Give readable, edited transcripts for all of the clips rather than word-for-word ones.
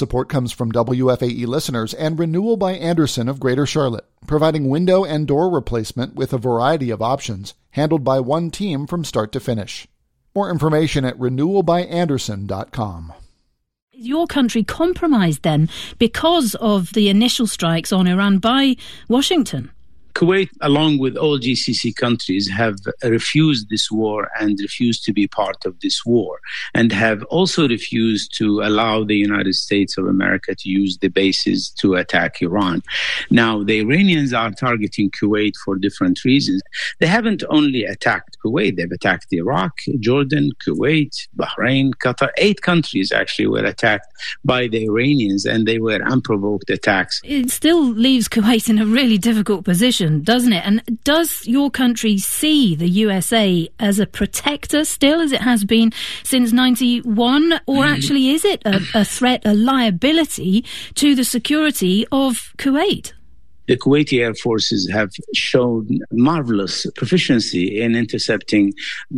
Support comes from WFAE listeners and Renewal by Andersen of Greater Charlotte, providing window and door replacement with a variety of options, handled by one team from start to finish. More information at renewalbyandersen.com. Is your country compromised then because of the initial strikes on Iran by Washington? Kuwait, along with all GCC countries, have refused this war and refused to be part of this war, and have also refused to allow the United States of America to use the bases to attack Iran. Now, the Iranians are targeting Kuwait for different reasons. They haven't only attacked Kuwait, they've attacked Iraq, Jordan, Kuwait, Bahrain, Qatar. 8 countries actually were attacked by the Iranians, and they were unprovoked attacks. It still leaves Kuwait in a really difficult position, doesn't it? And does your country see the USA as a protector still, as it has been since 91? Or actually is it a threat, a liability to the security of Kuwait? The Kuwaiti Air Forces have shown marvelous proficiency in intercepting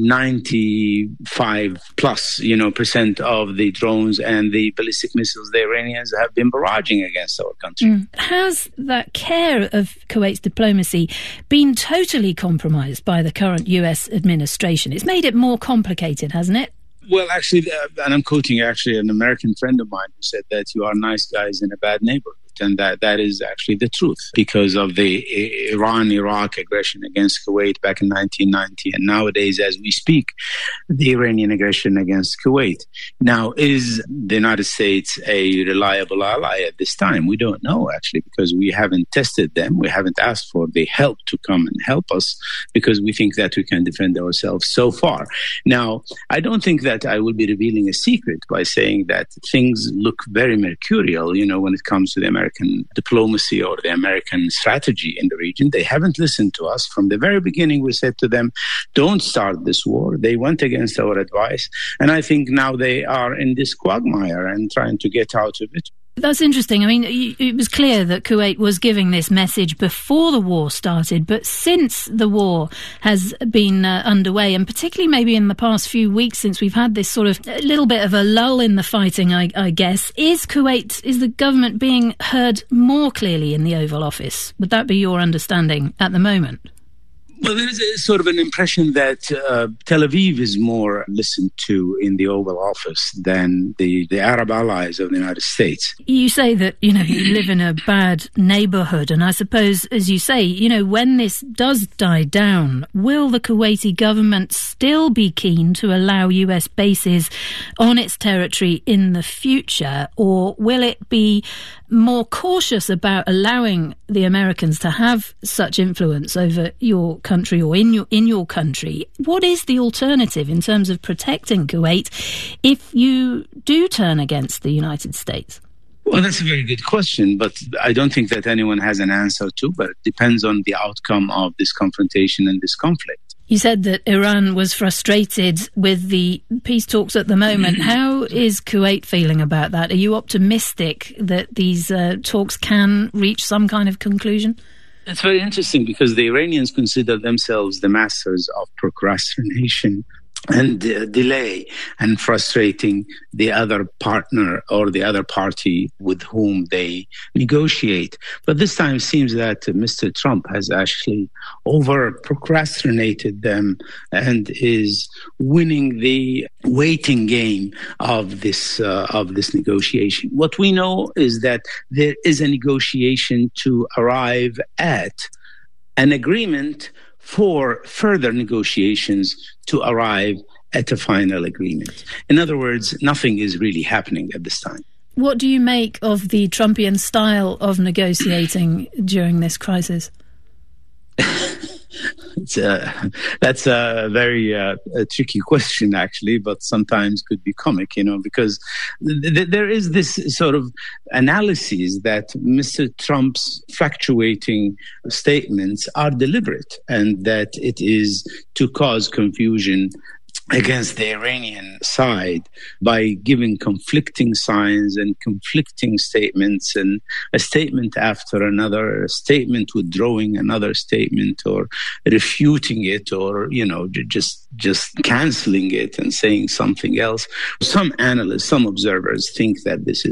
95% of the drones and the ballistic missiles the Iranians have been barraging against our country. Has that care of Kuwait's diplomacy been totally compromised by the current US administration? It's made it more complicated, hasn't it? Well, actually, and I'm quoting actually an American friend of mine who said that you are nice guys in a bad neighborhood. And that is actually the truth because of the Iran-Iraq aggression against Kuwait back in 1990. And nowadays, as we speak, the Iranian aggression against Kuwait. Now, is the United States a reliable ally at this time? We don't know, actually, because we haven't tested them. We haven't asked for the help to come and help us because we think that we can defend ourselves so far. Now, I don't think that I will be revealing a secret by saying that things look very mercurial, when it comes to the American diplomacy or the American strategy in the region. They haven't listened to us. From the very beginning, we said to them, don't start this war. They went against our advice. And I think now they are in this quagmire and trying to get out of it. That's interesting. I mean, it was clear that Kuwait was giving this message before the war started, but since the war has been underway, and particularly maybe in the past few weeks since we've had this sort of a little bit of a lull in the fighting, I guess, is the government being heard more clearly in the Oval Office? Would that be your understanding at the moment? Well, there is a sort of an impression that Tel Aviv is more listened to in the Oval Office than the Arab allies of the United States. You say that, you live in a bad neighborhood. And I suppose, as you say, when this does die down, will the Kuwaiti government still be keen to allow US bases on its territory in the future? Or will it be more cautious about allowing the Americans to have such influence over your country or in your country? What is the alternative in terms of protecting Kuwait if you do turn against the United States? Well, that's a very good question, but I don't think that anyone has an answer to, but it depends on the outcome of this confrontation and this conflict. You said that Iran was frustrated with the peace talks at the moment. How is Kuwait feeling about that? Are you optimistic that these talks can reach some kind of conclusion? It's very interesting because the Iranians consider themselves the masters of procrastination and delay and frustrating the other partner or the other party with whom they negotiate. But this time it seems that Mr. Trump has actually over-procrastinated them and is winning the waiting game of this negotiation. What we know is that there is a negotiation to arrive at an agreement for further negotiations to arrive at a final agreement. In other words, nothing is really happening at this time. What do you make of the Trumpian style of negotiating during this crisis? That's a very tricky question, actually, but sometimes could be comic, because there is this sort of analysis that Mr. Trump's fluctuating statements are deliberate and that it is to cause confusion against the Iranian side by giving conflicting signs and conflicting statements, and a statement after another, a statement withdrawing another statement or refuting it, or just canceling it and saying something else. Some analysts, some observers think that this is